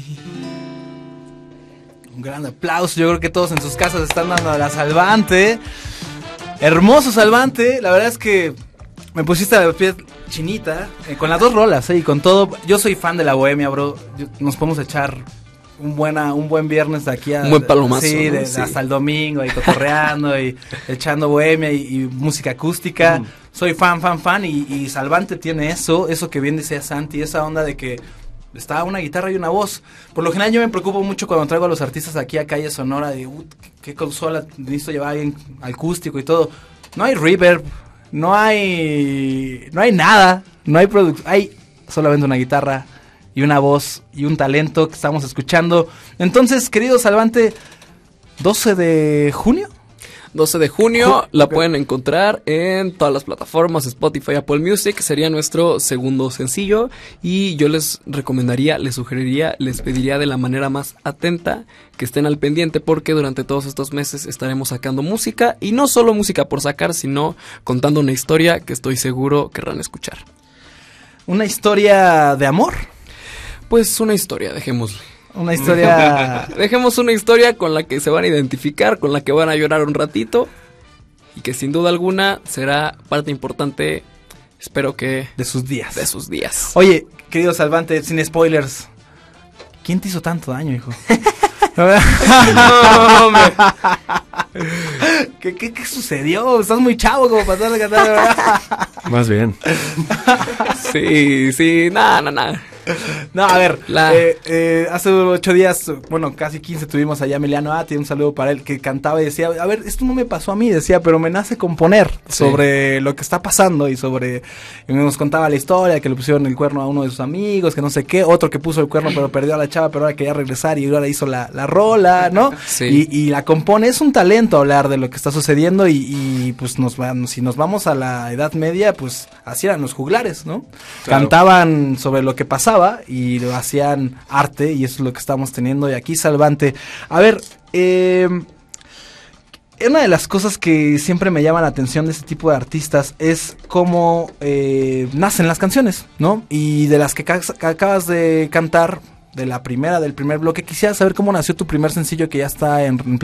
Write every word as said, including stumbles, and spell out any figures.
Un gran aplauso, yo creo que todos en sus casas están dando a la Salvante. Hermoso Salvante, la verdad es que me pusiste la piel chinita, eh, con las dos rolas, eh, y con todo. Yo soy fan de la bohemia, bro. Yo, nos podemos echar un buena un buen viernes de aquí a... Un buen palomazo, sí, ¿no? de, Sí. hasta el domingo, y cotorreando, y echando bohemia, y, y música acústica. Mm. Soy fan, fan, fan, y, y Salvante tiene eso, eso que bien decía Santi, esa onda de que está una guitarra y una voz. Por lo general yo me preocupo mucho cuando traigo a los artistas aquí a Calle Sonora de uh, qué, qué consola necesito llevar bien acústico y todo. No hay reverb, no hay no hay nada, no hay producción, hay solamente una guitarra y una voz y un talento que estamos escuchando. Entonces, querido Salvante, doce de junio doce de junio, la pueden encontrar en todas las plataformas, Spotify, Apple Music, sería nuestro segundo sencillo, y yo les recomendaría, les sugeriría, les pediría de la manera más atenta que estén al pendiente, porque durante todos estos meses estaremos sacando música, y no solo música por sacar, sino contando una historia que estoy seguro querrán escuchar. ¿Una historia de amor? Pues una historia, dejémosle. Una historia... Dejemos una historia con la que se van a identificar, con la que van a llorar un ratito, y que sin duda alguna será parte importante, espero que... de sus días. De sus días. Oye, querido Salvante, sin spoilers, ¿quién te hizo tanto daño, hijo? No, hombre. ¿Qué, qué, ¿Qué sucedió? Estás muy chavo como para estar cantando. Más bien. Sí, sí, nada, nada, nada. No, a ver, La... eh, eh, hace ocho días, bueno, casi quince, tuvimos allá a Emiliano Ati, un saludo para él, que cantaba y decía, a ver, esto no me pasó a mí, decía, pero me nace componer sobre sí. lo que está pasando y sobre, y nos contaba la historia, que le pusieron el cuerno a uno de sus amigos, que no sé qué, otro que puso el cuerno pero perdió a la chava, pero ahora quería regresar y ahora hizo la, la rola, ¿no? Sí. Y, y la compone, es un talento hablar de lo que está sucediendo y, y pues nos si nos vamos a la Edad Media, pues así eran los juglares, ¿no? Claro. Cantaban sobre lo que pasaba y lo hacían arte, y eso es lo que estamos teniendo. Y aquí Salvante, a ver, eh, una de las cosas que siempre me llama la atención de este tipo de artistas es cómo eh, nacen las canciones, ¿no? Y de las que, ca- que acabas de cantar, de la primera, del primer bloque, quisiera saber cómo nació tu primer sencillo que ya está en